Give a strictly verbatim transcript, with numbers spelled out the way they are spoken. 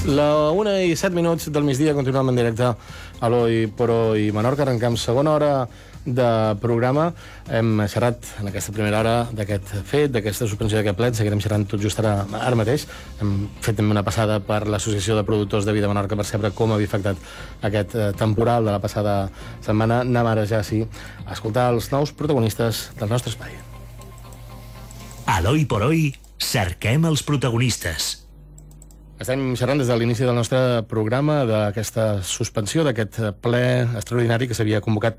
La una i set minuts del migdia continuem en directe a l'Oi Poró i Menorca. Arrencam segona hora de programa. Hem xerrat en aquesta primera hora d'aquest fet, d'aquesta suspensió d'aquest ple. Seguirem xerrant tot just ara, ara mateix. Hem fet també una passada per l'Associació de Productors de Vi de Menorca per saber com havia afectat aquest temporal de la passada setmana. Anem ara ja, sí, a escoltar els nous protagonistes del nostre espai. A l'Oi Poroi cerquem els protagonistes. Estem xerrant des de l'inici del nostre programa d'aquesta suspensió, d'aquest ple extraordinari que s'havia convocat